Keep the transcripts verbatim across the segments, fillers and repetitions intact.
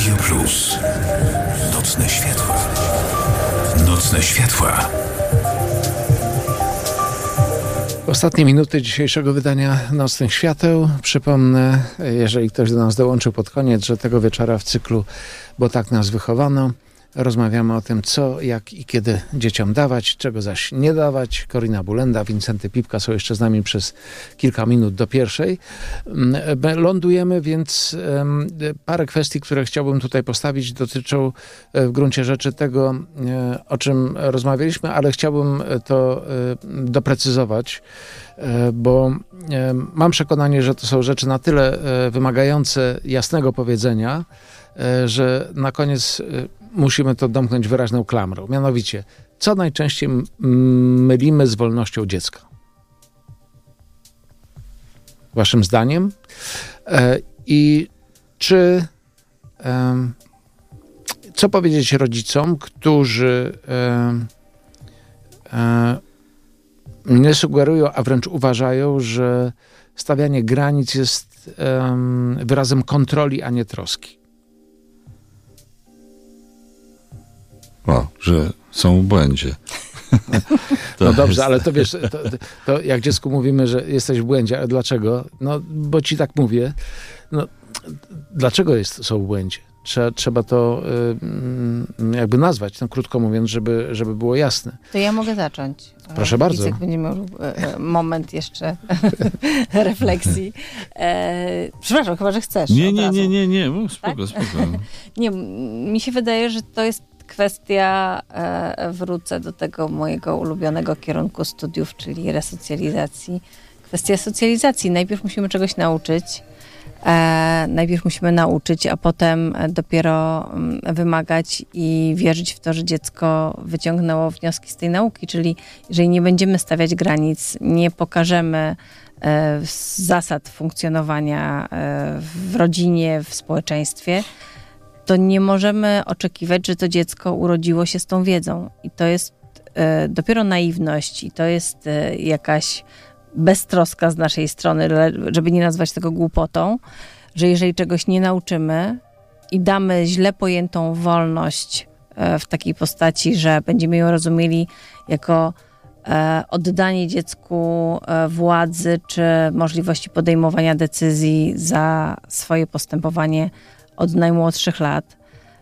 Radio Plus. Nocne światła. Nocne światła. Ostatnie minuty dzisiejszego wydania Nocnych Świateł. Przypomnę, jeżeli ktoś do nas dołączył pod koniec, że tego wieczora w cyklu Bo tak nas wychowano rozmawiamy o tym, co, jak i kiedy dzieciom dawać, czego zaś nie dawać. Korina Bulenda, Wincenty Pipka są jeszcze z nami przez kilka minut do pierwszej. Lądujemy, więc um, parę kwestii, które chciałbym tutaj postawić, dotyczą w gruncie rzeczy tego, o czym rozmawialiśmy, ale chciałbym to doprecyzować, bo mam przekonanie, że to są rzeczy na tyle wymagające jasnego powiedzenia, że na koniec musimy to domknąć wyraźną klamrą. Mianowicie, co najczęściej mylimy z wolnością dziecka? Waszym zdaniem? I czy co powiedzieć rodzicom, którzy nie sugerują, a wręcz uważają, że stawianie granic jest wyrazem kontroli, a nie troski? O, że są w błędzie. No dobrze, jest... ale to wiesz, to, to jak dziecku mówimy, że jesteś w błędzie, ale dlaczego? No, bo ci tak mówię. No, dlaczego jest, są w błędzie? Trzeba, trzeba to y, jakby nazwać, no, krótko mówiąc, żeby, żeby było jasne. To ja mogę zacząć. Proszę bardzo. Wicek będzie miał e, moment jeszcze refleksji. E, przepraszam, chyba, że chcesz. Nie, nie, nie, nie, nie, nie. Spoko, tak? spoko. Nie, mi się wydaje, że to jest kwestia, e, wrócę do tego mojego ulubionego kierunku studiów, czyli resocjalizacji. Kwestia socjalizacji. Najpierw musimy czegoś nauczyć. E, najpierw musimy nauczyć, a potem dopiero wymagać i wierzyć w to, że dziecko wyciągnęło wnioski z tej nauki. Czyli jeżeli nie będziemy stawiać granic, nie pokażemy e, zasad funkcjonowania e, w rodzinie, w społeczeństwie, to nie możemy oczekiwać, że to dziecko urodziło się z tą wiedzą. I to jest e, dopiero naiwność i to jest e, jakaś beztroska z naszej strony, żeby nie nazwać tego głupotą, że jeżeli czegoś nie nauczymy i damy źle pojętą wolność e, w takiej postaci, że będziemy ją rozumieli jako e, oddanie dziecku e, władzy czy możliwości podejmowania decyzji za swoje postępowanie od najmłodszych lat.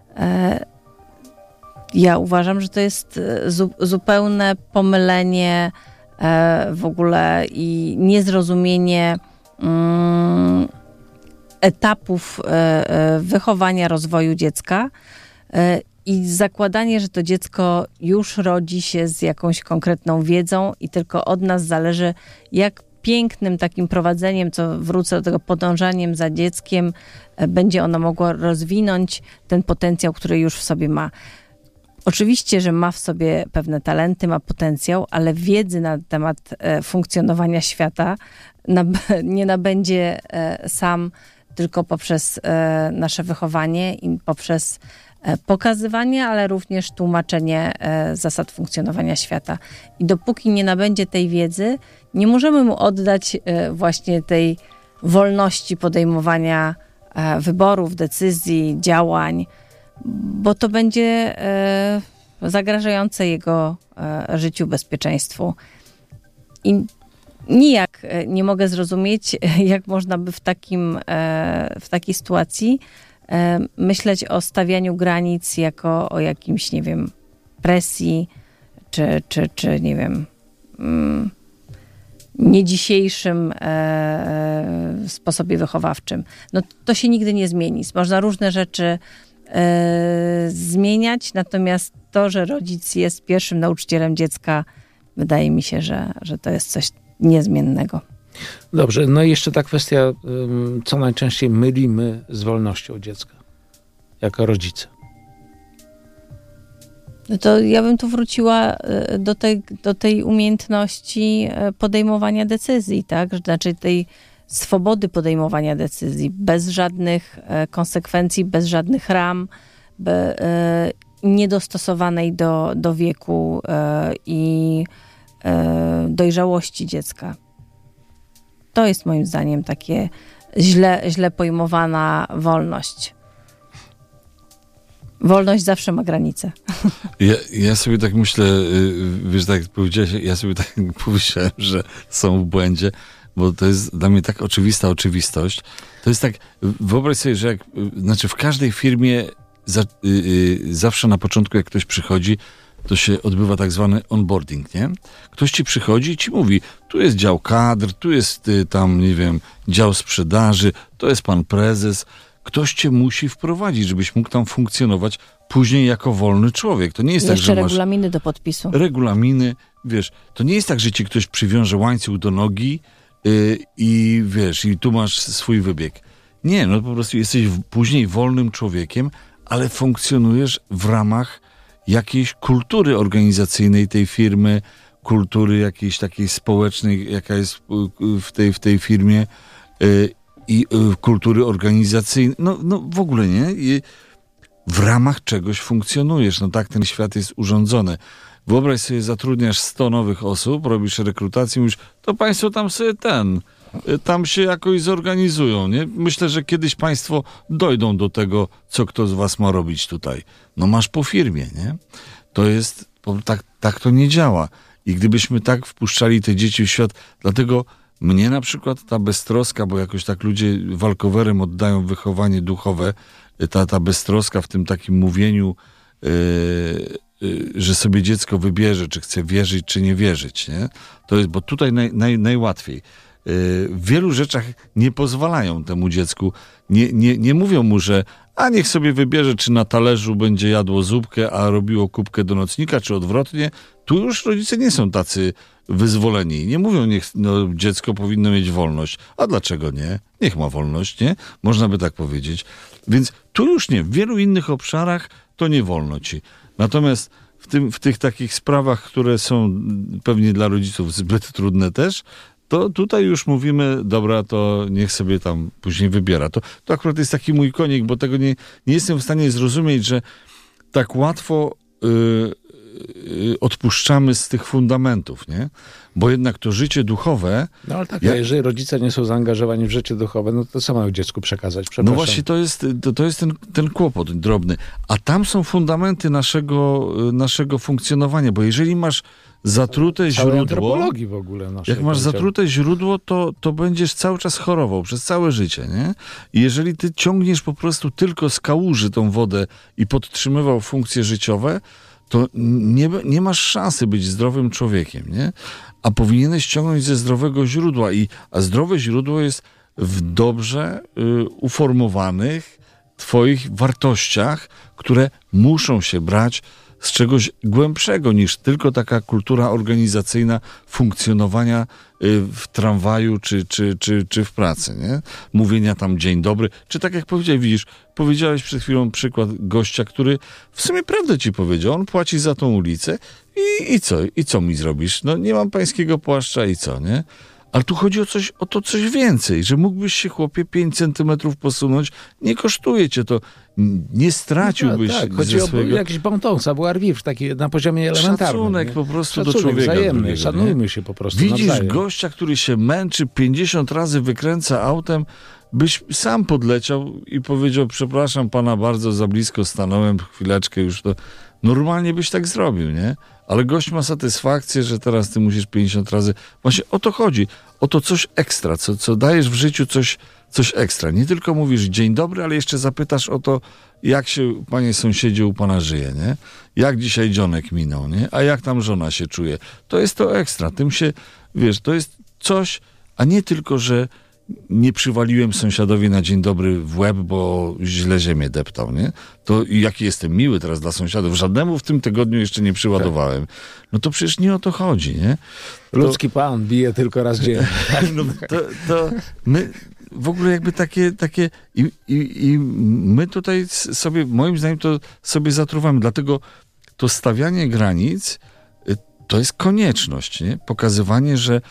Ja uważam, że to jest zu, zupełne pomylenie w ogóle i niezrozumienie um, etapów wychowania, rozwoju dziecka i zakładanie, że to dziecko już rodzi się z jakąś konkretną wiedzą i tylko od nas zależy, jak pięknym takim prowadzeniem, co wrócę do tego podążaniem za dzieckiem, będzie ono mogło rozwinąć ten potencjał, który już w sobie ma. Oczywiście, że ma w sobie pewne talenty, ma potencjał, ale wiedzy na temat e, funkcjonowania świata nab- nie nabędzie e, sam tylko poprzez e, nasze wychowanie i poprzez e, pokazywanie, ale również tłumaczenie e, zasad funkcjonowania świata. I dopóki nie nabędzie tej wiedzy, nie możemy mu oddać e, właśnie tej wolności podejmowania e, wyborów, decyzji, działań, bo to będzie e, zagrażające jego e, życiu, bezpieczeństwu. I nijak nie mogę zrozumieć, jak można by w, takim, e, w takiej sytuacji e, myśleć o stawianiu granic jako o jakimś, nie wiem, presji, czy, czy, czy nie wiem, mm, nie dzisiejszym e, sposobie wychowawczym. No to się nigdy nie zmieni. Można różne rzeczy e, zmieniać, natomiast to, że rodzic jest pierwszym nauczycielem dziecka, wydaje mi się, że, że to jest coś niezmiennego. Dobrze, no i jeszcze ta kwestia, co najczęściej mylimy z wolnością dziecka jako rodzice. No to ja bym tu wróciła do tej, do tej umiejętności podejmowania decyzji, tak? Znaczy tej swobody podejmowania decyzji, bez żadnych konsekwencji, bez żadnych ram, be, niedostosowanej do, do wieku i dojrzałości dziecka. To jest moim zdaniem takie źle, źle pojmowana wolność. Wolność zawsze ma granice. Ja, ja sobie tak myślę, wiesz, tak jak powiedziałeś, ja sobie tak powiedziałem, że są w błędzie, bo to jest dla mnie tak oczywista oczywistość. To jest tak, wyobraź sobie, że jak, znaczy w każdej firmie za, yy, zawsze na początku, jak ktoś przychodzi, to się odbywa tak zwany onboarding, nie? Ktoś ci przychodzi i ci mówi, tu jest dział kadr, tu jest y, tam, nie wiem, dział sprzedaży, to jest pan prezes. Ktoś cię musi wprowadzić, żebyś mógł tam funkcjonować później jako wolny człowiek. To nie jest I tak, jeszcze że masz regulaminy do podpisu. regulaminy, wiesz, to nie jest tak, że ci ktoś przywiąże łańcuch do nogi yy, i wiesz, i tu masz swój wybieg. Nie, no po prostu jesteś w, później wolnym człowiekiem, ale funkcjonujesz w ramach jakiejś kultury organizacyjnej tej firmy, kultury jakiejś takiej społecznej, jaka jest w tej, w tej firmie yy, i yy, kultury organizacyjnej. No, no w ogóle nie. I w ramach czegoś funkcjonujesz. No tak ten świat jest urządzony. Wyobraź sobie, zatrudniasz sto nowych osób, robisz rekrutację, mówisz, to państwo tam sobie ten, tam się jakoś zorganizują, nie? Myślę, że kiedyś państwo dojdą do tego, co kto z was ma robić tutaj. No masz po firmie, nie? To jest, tak, tak to nie działa. I gdybyśmy tak wpuszczali te dzieci w świat, dlatego mnie na przykład ta beztroska, bo jakoś tak ludzie walkowerem oddają wychowanie duchowe, ta, ta beztroska w tym takim mówieniu, yy, yy, że sobie dziecko wybierze, czy chce wierzyć, czy nie wierzyć, nie? To jest, bo tutaj naj, naj, najłatwiej. Yy, w wielu rzeczach nie pozwalają temu dziecku, nie, nie, nie mówią mu, że a niech sobie wybierze, czy na talerzu będzie jadło zupkę, a robiło kubkę do nocnika, czy odwrotnie. Tu już rodzice nie są tacy wyzwoleni. Nie mówią, niech no, dziecko powinno mieć wolność. A dlaczego nie? Niech ma wolność, nie? Można by tak powiedzieć. Więc tu już nie. W wielu innych obszarach to nie wolno ci. Natomiast w, tym, w tych takich sprawach, które są pewnie dla rodziców zbyt trudne też, to tutaj już mówimy, dobra, to niech sobie tam później wybiera. To, to akurat jest taki mój konik, bo tego nie, nie jestem w stanie zrozumieć, że tak łatwo yy, yy, odpuszczamy z tych fundamentów, nie? Bo jednak to życie duchowe... No ale tak, ja... jeżeli rodzice nie są zaangażowani w życie duchowe, no to co mają dziecku przekazać? No właśnie to jest, to, to jest ten, ten kłopot drobny. A tam są fundamenty naszego, naszego funkcjonowania, bo jeżeli masz zatrute Całej źródło... antropologii w ogóle naszej. Jak masz zatrute źródło, to, to będziesz cały czas chorował przez całe życie, nie? I jeżeli ty ciągniesz po prostu tylko z kałuży tą wodę i podtrzymywał funkcje życiowe, to nie, nie masz szansy być zdrowym człowiekiem, nie? A powinieneś ciągnąć ze zdrowego źródła. I, a zdrowe źródło jest w dobrze y, uformowanych twoich wartościach, które muszą się brać z czegoś głębszego niż tylko taka kultura organizacyjna funkcjonowania w tramwaju czy, czy, czy, czy w pracy, nie? Mówienia tam dzień dobry. Czy tak jak powiedziałeś, widzisz, powiedziałeś przed chwilą przykład gościa, który w sumie prawdę ci powiedział. On płaci za tą ulicę i, i co? I co mi zrobisz? No nie mam pańskiego płaszcza i co, nie? Ale tu chodzi o coś, o to coś więcej, że mógłbyś się, chłopie, pięć centymetrów posunąć, nie kosztuje cię to, nie straciłbyś no tak, ze chodzi swojego... o jakiś bonton, savoir-vivre, taki na poziomie elementarnym. Szacunek nie? po prostu Szacunek do człowieka wzajemny, drugiego, szanujmy nie? się po prostu Widzisz nawzajem. gościa, który się męczy, pięćdziesiąt razy wykręca autem, byś sam podleciał i powiedział, przepraszam pana bardzo, za blisko stanąłem, chwileczkę już to... Normalnie byś tak zrobił, nie? Ale gość ma satysfakcję, że teraz ty musisz pięćdziesiąt razy... Właśnie o to chodzi. O to coś ekstra, co, co dajesz w życiu coś, coś ekstra. Nie tylko mówisz dzień dobry, ale jeszcze zapytasz o to, jak się, panie sąsiedzie, u pana żyje, nie? Jak dzisiaj dzionek minął, nie? A jak tam żona się czuje? To jest to ekstra. Tym się, wiesz, to jest coś, a nie tylko, że nie przywaliłem sąsiadowi na dzień dobry w łeb, bo źle ziemię deptał, nie? To jaki jestem miły teraz dla sąsiadów. Żadnemu w tym tygodniu jeszcze nie przyładowałem. No to przecież nie o to chodzi, nie? To... Ludzki pan bije tylko raz dziennie. No, to, to my w ogóle jakby takie, takie i, i, i my tutaj sobie, moim zdaniem, to sobie zatruwamy. Dlatego to stawianie granic to jest konieczność, nie? Pokazywanie, że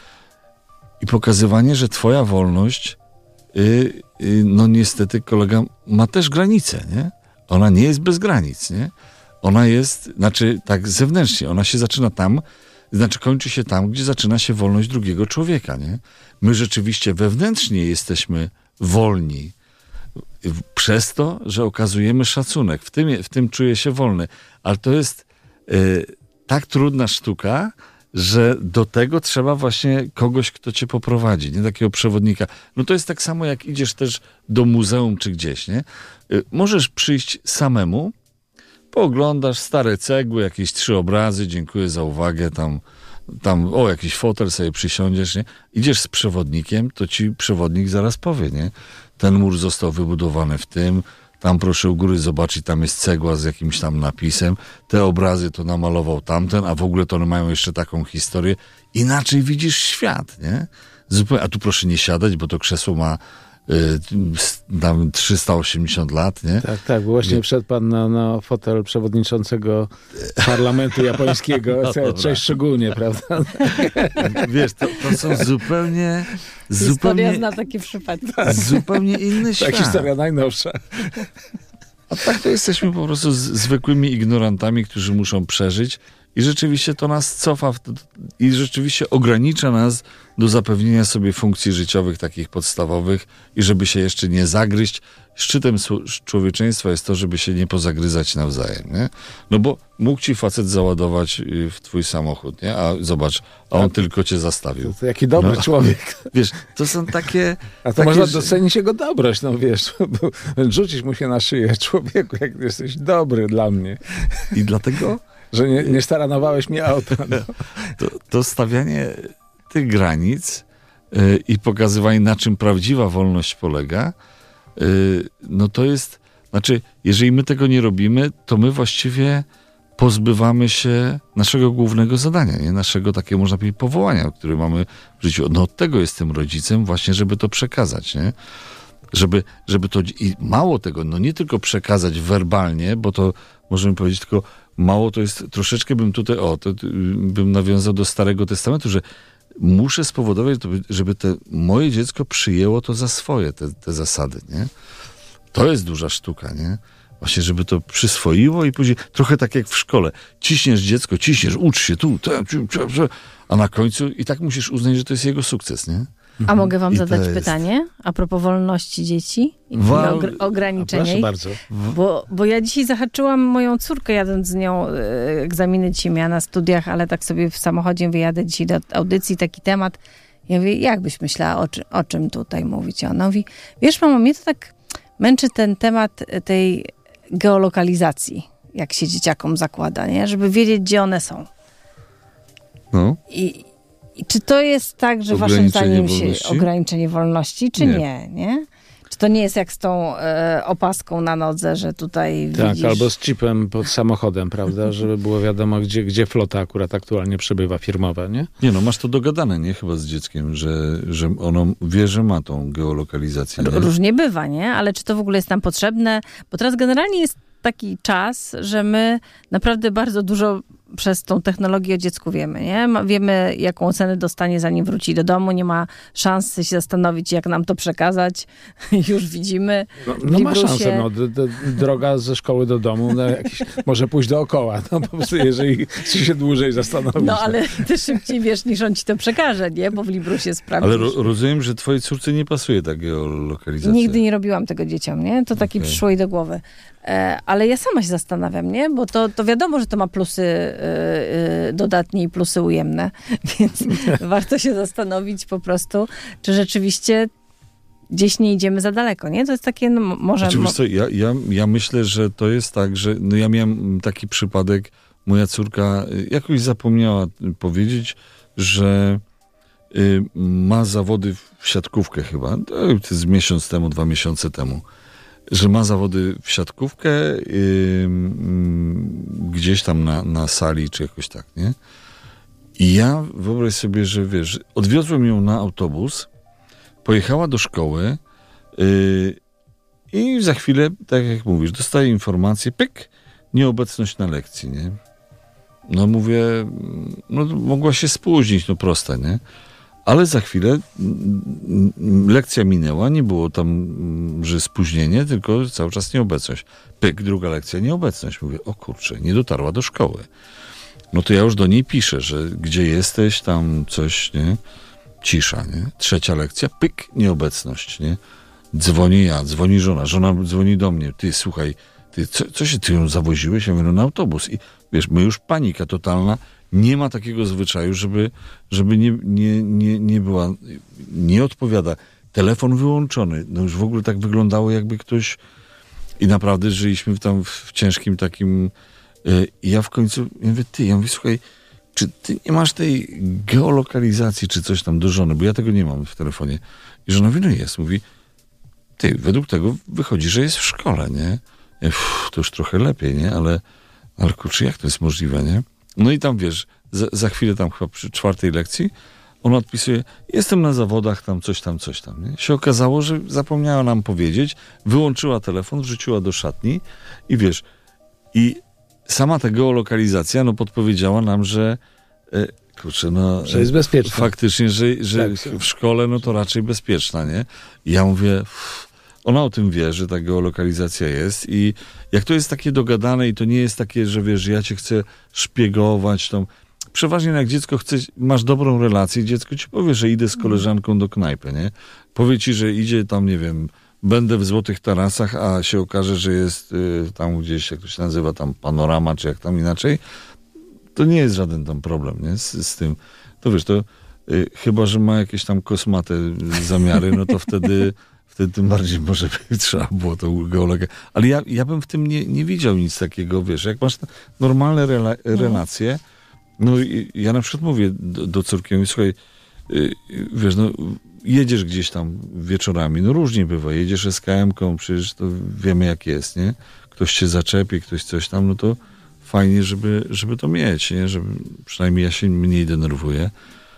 I pokazywanie, że twoja wolność, yy, yy, no niestety, kolega, ma też granice, nie? Ona nie jest bez granic, nie? Ona jest, znaczy tak zewnętrznie, ona się zaczyna tam, znaczy kończy się tam, gdzie zaczyna się wolność drugiego człowieka, nie? My rzeczywiście wewnętrznie jesteśmy wolni, przez to, że okazujemy szacunek. W tym, w tym czuję się wolny. Ale to jest y, tak trudna sztuka, że do tego trzeba właśnie kogoś, kto cię poprowadzi, nie takiego przewodnika. No to jest tak samo, jak idziesz też do muzeum czy gdzieś, nie? Y, możesz przyjść samemu, pooglądasz stare cegły, jakieś trzy obrazy, dziękuję za uwagę, tam, tam o, jakiś fotel sobie przysiądziesz, nie? Idziesz z przewodnikiem, to ci przewodnik zaraz powie, nie? Ten mur został wybudowany w tym, tam proszę u góry zobaczyć, tam jest cegła z jakimś tam napisem, te obrazy to namalował tamten, a w ogóle to one mają jeszcze taką historię. Inaczej widzisz świat, nie? Zupełnie, a tu proszę nie siadać, bo to krzesło ma y, tam trzysta osiemdziesiąt lat, nie? Tak, tak, bo właśnie wszedł pan na, na fotel przewodniczącego parlamentu japońskiego, no cześć szczególnie, prawda? Wiesz, to, to są zupełnie... Historia zupełnie, zna takie przypadki. Zupełnie inny świat. Ta historia najnowsza. A tak to jesteśmy po prostu z, zwykłymi ignorantami, którzy muszą przeżyć i rzeczywiście to nas cofa w, i rzeczywiście ogranicza nas do zapewnienia sobie funkcji życiowych takich podstawowych i żeby się jeszcze nie zagryźć. Szczytem człowieczeństwa jest to, żeby się nie pozagryzać nawzajem, nie? No bo mógł ci facet załadować w twój samochód, nie? A zobacz, a on tak. tylko cię zastawił. To, to jaki dobry no. człowiek. Wiesz, to są takie... A to takie, można docenić jego dobroć, no wiesz, rzucić mu się na szyję, człowieku, jak jesteś dobry dla mnie. I dlatego... Że nie, nie staranowałeś mi auta. No. To, to stawianie tych granic yy, i pokazywanie, na czym prawdziwa wolność polega, yy, no to jest, znaczy, jeżeli my tego nie robimy, to my właściwie pozbywamy się naszego głównego zadania, nie? Naszego takiego, można powiedzieć, powołania, które mamy w życiu. No od tego jestem rodzicem właśnie, żeby to przekazać, nie? Żeby, żeby to, i mało tego, no nie tylko przekazać werbalnie, bo to możemy powiedzieć tylko, mało to jest, troszeczkę bym tutaj, o, to, bym nawiązał do Starego Testamentu, że muszę spowodować, żeby te moje dziecko przyjęło to za swoje, te, te zasady, nie? To jest duża sztuka, nie? Właśnie, żeby to przyswoiło i później, trochę tak jak w szkole, ciśniesz dziecko, ciśniesz, ucz się tu, tam, a na końcu i tak musisz uznać, że to jest jego sukces, nie? A mogę wam I zadać jest... pytanie a propos wolności dzieci i Wa... ogr- ograniczenia? Proszę bardzo. Bo, bo ja dzisiaj zahaczyłam moją córkę, jadąc z nią, e, egzaminy dzisiaj miała na studiach, ale tak sobie w samochodzie wyjadę dzisiaj do audycji, taki temat. Ja mówię, jak byś myślała, o, czy, o czym tutaj mówić? A ona mówi, wiesz mamo, mnie to tak męczy ten temat tej geolokalizacji, jak się dzieciakom zakłada, nie? Żeby wiedzieć, gdzie one są. No. I I czy to jest tak, że waszym zdaniem się ograniczenie wolności, czy nie. nie, nie? Czy to nie jest jak z tą e, opaską na nodze, że tutaj tak, widzisz... albo z chipem pod samochodem, prawda? Żeby było wiadomo, gdzie, gdzie flota akurat aktualnie przebywa firmowa, nie? Nie no, masz to dogadane, nie? Chyba z dzieckiem, że, że ono wie, że ma tą geolokalizację. Nie? Różnie bywa, nie? Ale czy to w ogóle jest nam potrzebne? Bo teraz generalnie jest taki czas, że my naprawdę bardzo dużo przez tą technologię o dziecku wiemy, nie? Wiemy, jaką ocenę dostanie, zanim wróci do domu. Nie ma szansy się zastanowić, jak nam to przekazać. Już widzimy. No, no ma szansę, no. D- d- droga ze szkoły do domu no, jakiś, może pójść dookoła. No, po prostu jeżeli się dłużej zastanowić. No, ale ty szybciej wiesz, niż on ci to przekaże, nie? Bo w Librusie sprawdzisz. Ale ro- rozumiem, że twojej córce nie pasuje ta geolokalizacja. Nigdy nie robiłam tego dzieciom, nie? To takie okay. przyszło jej do głowy. E, ale ja sama się zastanawiam, nie? Bo to, to wiadomo, że to ma plusy y, y, dodatnie i plusy ujemne, więc warto się zastanowić po prostu, czy rzeczywiście gdzieś nie idziemy za daleko, nie? To jest takie, no może... Znaczy, wiesz co, ja, ja, ja myślę, że to jest tak, że no ja miałem taki przypadek, moja córka jakoś zapomniała powiedzieć, że y, ma zawody w siatkówkę chyba, to z miesiąc temu, dwa miesiące temu, że ma zawody w siatkówkę yy, yy, gdzieś tam na, na sali, czy jakoś tak, nie? I ja wyobraź sobie, że wiesz, odwiozłem ją na autobus, pojechała do szkoły yy, i za chwilę, tak jak mówisz, dostaje informację, pyk, nieobecność na lekcji, nie? No mówię, no mogła się spóźnić, no proste, nie? Ale za chwilę lekcja minęła, nie było tam, że spóźnienie, tylko cały czas nieobecność. Pyk, druga lekcja, nieobecność. Mówię, o kurczę, nie dotarła do szkoły. No to ja już do niej piszę, że gdzie jesteś, tam coś, nie? Cisza, nie? Trzecia lekcja, pyk, nieobecność, nie? Dzwonię ja, dzwoni żona, żona dzwoni do mnie. Ty, słuchaj, ty, co, co się, ty ją zawoziłeś? Ja mówię, no na autobus. I wiesz, my już panika totalna. Nie ma takiego zwyczaju, żeby, żeby nie, nie, nie, nie była, nie odpowiada. Telefon wyłączony. No już w ogóle tak wyglądało, jakby ktoś... I naprawdę żyliśmy tam w ciężkim takim... I ja w końcu, ja mówię, ty, ja mówię, słuchaj, czy ty nie masz tej geolokalizacji, czy coś tam do żony? Bo ja tego nie mam w telefonie. I żona mówi, no jest. Mówi, ty, według tego wychodzi, że jest w szkole, nie? Ja, uff, to już trochę lepiej, nie? Ale, ale kurczę, jak to jest możliwe, nie? No i tam, wiesz, za, za chwilę tam chyba przy czwartej lekcji ona odpisuje, jestem na zawodach, tam coś tam, coś tam, nie? Się okazało, że zapomniała nam powiedzieć, wyłączyła telefon, wrzuciła do szatni i wiesz, i sama ta geolokalizacja, no podpowiedziała nam, że e, kurczę, no... Że jest bezpieczna. Faktycznie, że, że tak, w szkole, no to raczej bezpieczna, nie? I ja mówię, uff, ona o tym wie, że ta geolokalizacja jest i jak to jest takie dogadane i to nie jest takie, że wiesz, że ja cię chcę szpiegować, to przeważnie jak dziecko chce, masz dobrą relację, dziecko ci powie, że idę z koleżanką do knajpy, nie? Powie ci, że idzie tam, nie wiem, będę w Złotych Tarasach, a się okaże, że jest y, tam gdzieś, jak to się nazywa, tam Panorama, czy jak tam inaczej, to nie jest żaden tam problem, nie? Z, z tym. To wiesz, to y, chyba, że ma jakieś tam kosmate zamiary, no to wtedy wtedy tym bardziej może by trzeba było tą geologię. Ale ja, ja bym w tym nie, nie widział nic takiego, wiesz, jak masz normalne rela- relacje, no i ja na przykład mówię do, do córki, mówię, słuchaj, y, wiesz, no jedziesz gdzieś tam wieczorami, no różnie bywa, jedziesz es ka emką, przecież to wiemy jak jest, nie? Ktoś cię zaczepi, ktoś coś tam, no to fajnie, żeby, żeby to mieć, nie? Żeby, przynajmniej ja się mniej denerwuję.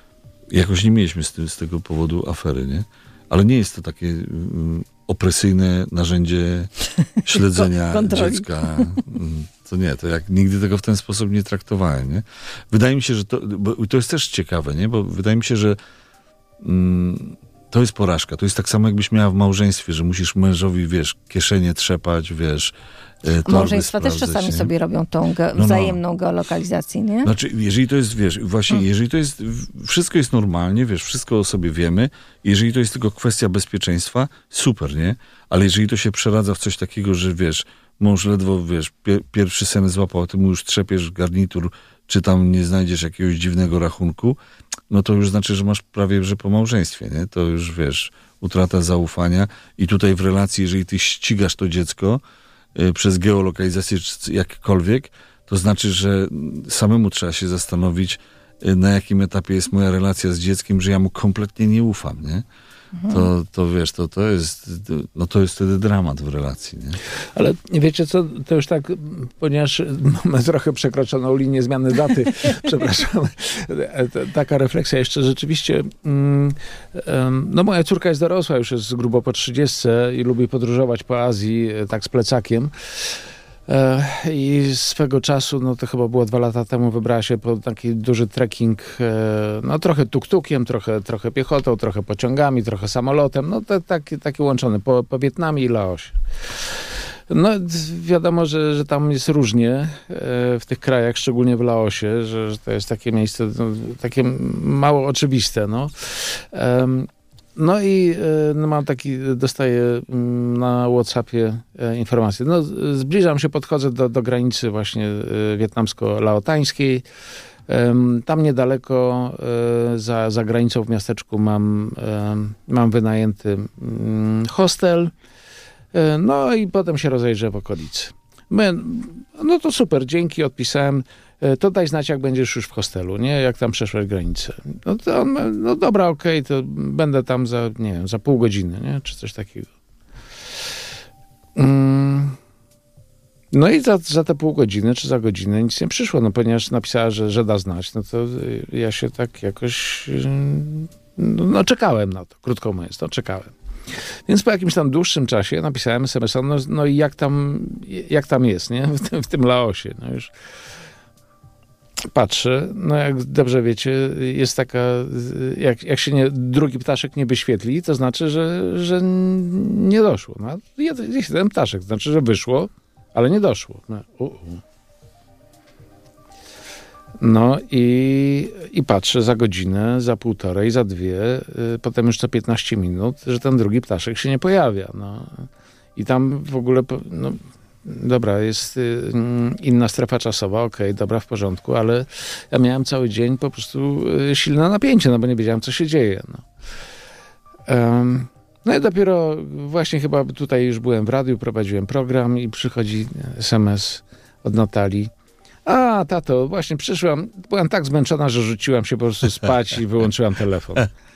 Jakoś nie mieliśmy z, tym, z tego powodu afery, nie? Ale nie jest to takie um, opresyjne narzędzie śledzenia dziecka. To nie, to jak nigdy tego w ten sposób nie traktowałem, nie? Wydaje mi się, że to, bo to jest też ciekawe, nie? Bo wydaje mi się, że mm, to jest porażka. To jest tak samo, jakbyś miała w małżeństwie, że musisz mężowi, wiesz, kieszenie trzepać, wiesz, małżeństwa też czasami nie? sobie robią tą ge- no, wzajemną no. geolokalizację, nie? Znaczy, jeżeli to jest, wiesz, właśnie, hmm. jeżeli to jest, wszystko jest normalnie, wiesz, wszystko o sobie wiemy, jeżeli to jest tylko kwestia bezpieczeństwa, super, nie? Ale jeżeli to się przeradza w coś takiego, że wiesz, mąż ledwo, wiesz, pier- pierwszy sen złapał, a ty mu już trzepiesz garnitur, czy tam nie znajdziesz jakiegoś dziwnego rachunku, no to już znaczy, że masz prawie, że po małżeństwie, nie? To już, wiesz, utrata zaufania i tutaj w relacji, jeżeli ty ścigasz to dziecko y, przez geolokalizację czy jakkolwiek, to znaczy, że samemu trzeba się zastanowić, y, na jakim etapie jest moja relacja z dzieckiem, że ja mu kompletnie nie ufam, nie? To, to wiesz, to, to jest no to jest wtedy dramat w relacji, nie? Ale wiecie co, to już tak, ponieważ mamy trochę przekroczoną linię zmiany daty, przepraszam, taka refleksja jeszcze rzeczywiście, mm, no moja córka jest dorosła, już jest grubo po trzydziestce i lubi podróżować po Azji tak z plecakiem. I swego czasu, no to chyba było dwa lata temu, wybrała się po taki duży trekking, no trochę tuk-tukiem, trochę, trochę piechotą, trochę pociągami, trochę samolotem, no to taki, taki łączony po, po Wietnamie i Laosie. No wiadomo, że, że tam jest różnie w tych krajach, szczególnie w Laosie, że, że to jest takie miejsce, no, takie mało oczywiste, no. Um, No i no, mam taki, dostaję na WhatsAppie informację. No, zbliżam się, podchodzę do, do granicy właśnie wietnamsko-laotańskiej. Tam niedaleko za, za granicą w miasteczku mam, mam wynajęty hostel. No i potem się rozejrzę w okolicy. My, no to super, dzięki, odpisałem. To daj znać, jak będziesz już w hostelu, nie? Jak tam przeszłeś granicę. No to on, no dobra, okej, okay, to będę tam za, nie wiem, za pół godziny, nie? Czy coś takiego. Mm. No i za, za te pół godziny, czy za godzinę nic nie przyszło, no ponieważ napisała, że, że da znać, no to ja się tak jakoś, no, no czekałem na to, krótko mówiąc, no czekałem. Więc po jakimś tam dłuższym czasie napisałem es em es a, no, no i jak tam, jak tam jest, nie? W tym, w tym Laosie, no już patrzę, no jak dobrze wiecie, jest taka, jak, jak się nie, drugi ptaszek nie wyświetli, to znaczy, że, że nie doszło. No, jest jeden ptaszek, to znaczy, że wyszło, ale nie doszło. No, uh, uh. No i, i patrzę za godzinę, za półtorej, za dwie, y, potem już co piętnaście minut, że ten drugi ptaszek się nie pojawia. No. I tam w ogóle, no, dobra, jest y, inna strefa czasowa, okej, okay, dobra, w porządku, ale ja miałem cały dzień po prostu y, silne napięcie, no bo nie wiedziałem, co się dzieje. No. Um, no i dopiero właśnie chyba tutaj już byłem w radiu, prowadziłem program i przychodzi es em es od Natalii. A, tato, właśnie przyszłam, byłam tak zmęczona, że rzuciłam się po prostu spać i wyłączyłam telefon.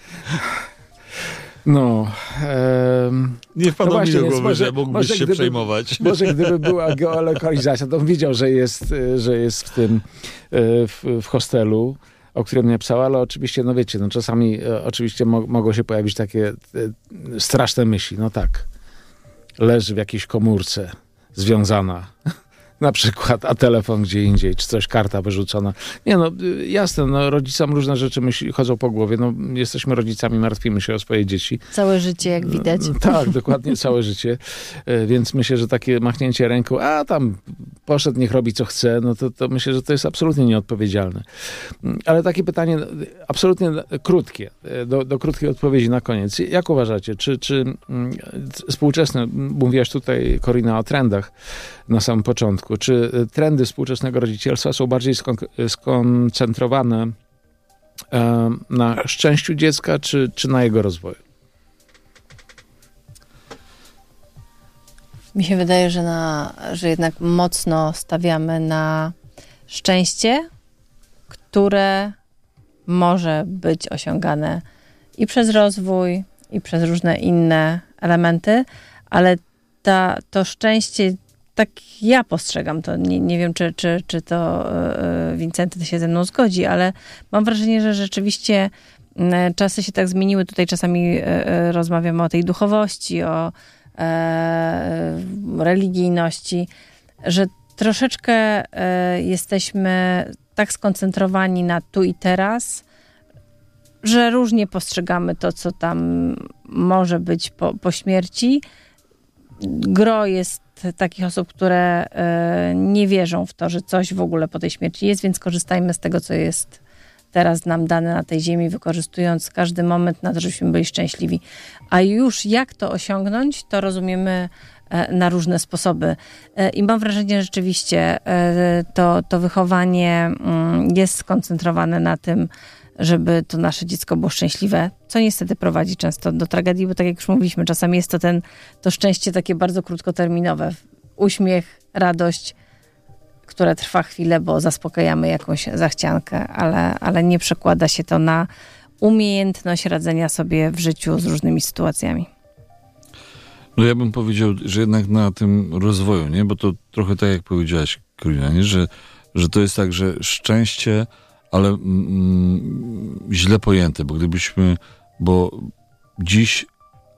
No. Um, nie wpadło no mi właśnie, do głowy, może, że mógłbyś może się gdyby, przejmować. Może gdyby była geolokalizacja, to bym wiedział, że jest, że jest w tym, w, w hostelu, o którym mnie pisała, ale oczywiście, no wiecie, no czasami oczywiście mo- mogą się pojawić takie e, straszne myśli. No tak, leży w jakiejś komórce związana, na przykład, a telefon gdzie indziej, czy coś, karta wyrzucona. Nie no, jasne, no rodzicom różne rzeczy myśli, chodzą po głowie. No jesteśmy rodzicami, martwimy się o swoje dzieci. Całe życie, jak widać. No, tak, dokładnie, całe życie. Więc myślę, że takie machnięcie ręką, a tam poszedł, niech robi co chce, no to, to myślę, że to jest absolutnie nieodpowiedzialne. Ale takie pytanie absolutnie krótkie, do, do krótkiej odpowiedzi na koniec. Jak uważacie, czy, czy współczesne, mówiłaś tutaj, Korina, o trendach na samym początku, czy trendy współczesnego rodzicielstwa są bardziej skon- skoncentrowane e, na szczęściu dziecka, czy, czy na jego rozwoju? Mi się wydaje, że, na, że jednak mocno stawiamy na szczęście, które może być osiągane i przez rozwój, i przez różne inne elementy, ale ta, to szczęście, tak ja postrzegam to, nie, nie wiem, czy, czy, czy to yy, Wincenty się ze mną zgodzi, ale mam wrażenie, że rzeczywiście yy, czasy się tak zmieniły. Tutaj czasami yy, rozmawiamy o tej duchowości, o yy, religijności, że troszeczkę yy, jesteśmy tak skoncentrowani na tu i teraz, że różnie postrzegamy to, co tam może być po, po śmierci. Gro jest takich osób, które y, nie wierzą w to, że coś w ogóle po tej śmierci jest, więc korzystajmy z tego, co jest teraz nam dane na tej ziemi, wykorzystując każdy moment na to, żebyśmy byli szczęśliwi. A już jak to osiągnąć, to rozumiemy y, na różne sposoby. Y, I mam wrażenie, że rzeczywiście y, to, to wychowanie y, jest skoncentrowane na tym, żeby to nasze dziecko było szczęśliwe, co niestety prowadzi często do tragedii, bo tak jak już mówiliśmy, czasami jest to ten, to szczęście takie bardzo krótkoterminowe. Uśmiech, radość, która trwa chwilę, bo zaspokajamy jakąś zachciankę, ale, ale nie przekłada się to na umiejętność radzenia sobie w życiu z różnymi sytuacjami. No ja bym powiedział, że jednak na tym rozwoju, nie? Bo to trochę tak jak powiedziałaś, Karolina, nie? Że, że to jest tak, że szczęście, ale mm, źle pojęte, bo gdybyśmy, bo dziś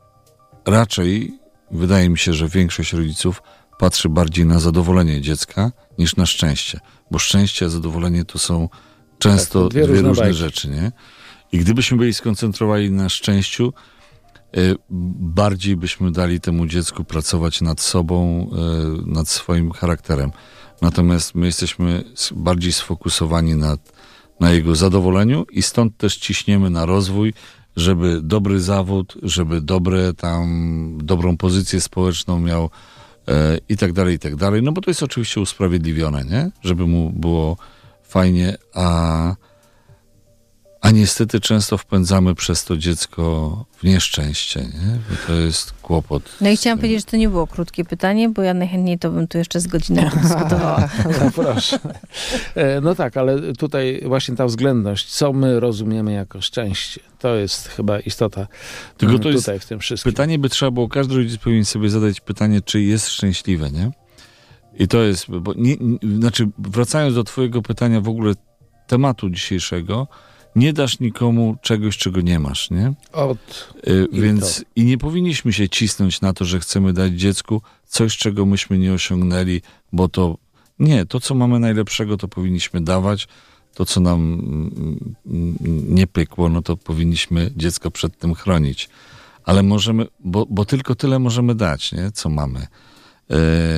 raczej wydaje mi się, że większość rodziców patrzy bardziej na zadowolenie dziecka niż na szczęście, bo szczęście a zadowolenie to są często tak, dwie, dwie różne, różne rzeczy, nie? I gdybyśmy byli skoncentrowani na szczęściu, y, bardziej byśmy dali temu dziecku pracować nad sobą, y, nad swoim charakterem. Natomiast my jesteśmy bardziej sfokusowani na, na jego zadowoleniu i stąd też ciśniemy na rozwój, żeby dobry zawód, żeby dobre tam, dobrą pozycję społeczną miał e, i tak dalej, i tak dalej. No bo to jest oczywiście usprawiedliwione, nie? Żeby mu było fajnie, a, a niestety często wpędzamy przez to dziecko w nieszczęście, nie? Bo to jest kłopot. No i chciałam powiedzieć, że to nie było krótkie pytanie, bo ja najchętniej to bym tu jeszcze z godzinę dyskutowała. No proszę. No tak, ale tutaj właśnie ta względność, co my rozumiemy jako szczęście, to jest chyba istota. Tylko to tutaj jest w tym wszystkim. Pytanie by trzeba było, każdy rodzic powinien sobie zadać pytanie, czy jest szczęśliwy, nie? I to jest, bo nie, nie, znaczy wracając do twojego pytania w ogóle tematu dzisiejszego, nie dasz nikomu czegoś, czego nie masz, nie? Od, y, i więc to. I nie powinniśmy się cisnąć na to, że chcemy dać dziecku coś, czego myśmy nie osiągnęli, bo to nie, to co mamy najlepszego, to powinniśmy dawać. To, co nam mm, nie pykło, no to powinniśmy dziecko przed tym chronić. Ale możemy, bo, bo tylko tyle możemy dać, nie? Co mamy. Yy,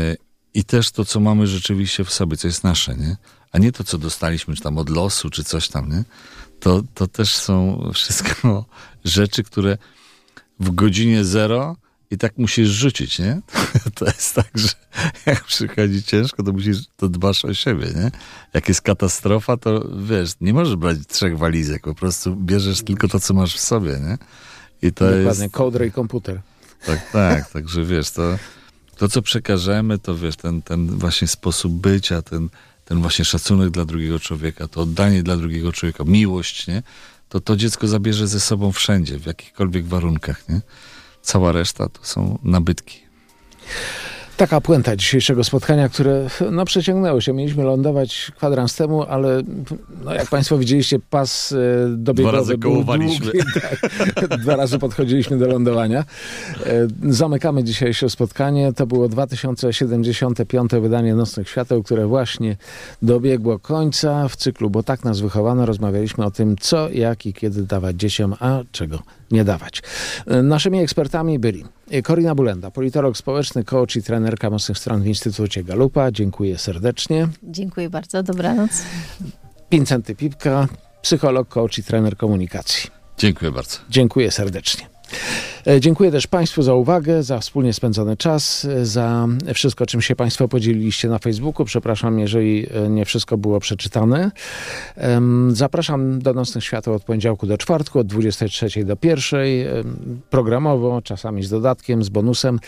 i też to, co mamy rzeczywiście w sobie, co jest nasze, nie? A nie to, co dostaliśmy, czy tam od losu, czy coś tam, nie? To, to też są wszystko rzeczy, które w godzinie zero i tak musisz rzucić, nie? To jest tak, że jak przychodzi ciężko, to musisz, to dbasz o siebie, nie? Jak jest katastrofa, to wiesz, nie możesz brać trzech walizek, po prostu bierzesz tylko to, co masz w sobie, nie? I to Dokładnie, jest... kołdrę i komputer. Tak, tak, także wiesz, to, to co przekażemy, to wiesz, ten, ten właśnie sposób bycia, ten, ten właśnie szacunek dla drugiego człowieka, to oddanie dla drugiego człowieka, miłość, nie? To to dziecko zabierze ze sobą wszędzie, w jakichkolwiek warunkach, nie? Cała reszta to są nabytki. Taka puenta dzisiejszego spotkania, które no, przeciągnęło się. Mieliśmy lądować kwadrans temu, ale no, jak państwo widzieliście, pas dobiegowy Dwa razy był kołowaliśmy. długi, tak, dwa razy podchodziliśmy do lądowania. Zamykamy dzisiejsze spotkanie. To było dwa tysiące siedemdziesiąte piąte wydanie Nocnych Świateł, które właśnie dobiegło końca w cyklu, bo tak nas wychowano. Rozmawialiśmy o tym, co, jak i kiedy dawać dzieciom, a czego nie dawać. Naszymi ekspertami byli Korina Bulenda, politolog społeczny, coach i trenerka mocnych stron w Instytucie Galupa. Dziękuję serdecznie. Dziękuję bardzo. Dobranoc. Wincenty Pipka, psycholog, coach i trener komunikacji. Dziękuję bardzo. Dziękuję serdecznie. Dziękuję też Państwu za uwagę, za wspólnie spędzony czas, za wszystko, czym się Państwo podzieliliście na Facebooku. Przepraszam, jeżeli nie wszystko było przeczytane. Zapraszam do Nocnych Świateł od poniedziałku do czwartku, od dwudziestej trzeciej do pierwszej. Programowo, czasami z dodatkiem, z bonusem.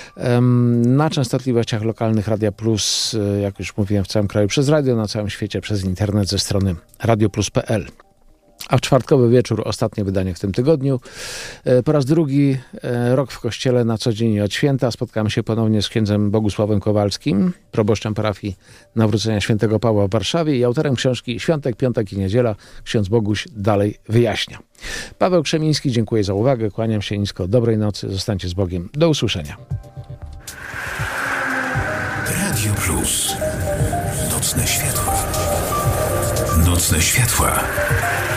Na częstotliwościach lokalnych Radia Plus, jak już mówiłem, w całym kraju przez radio, na całym świecie przez internet ze strony radioplus kropka p l. A w czwartkowy wieczór ostatnie wydanie w tym tygodniu. Po raz drugi rok w kościele na co dzień od święta. Spotkamy się ponownie z księdzem Bogusławem Kowalskim, proboszczem parafii Nawrócenia Świętego Pawła w Warszawie i autorem książki Świątek, Piątek i Niedziela. Ksiądz Boguś dalej wyjaśnia. Paweł Krzemiński, dziękuję za uwagę. Kłaniam się nisko. Dobrej nocy. Zostańcie z Bogiem. Do usłyszenia. Radio Plus. Nocne światła. Nocne światła.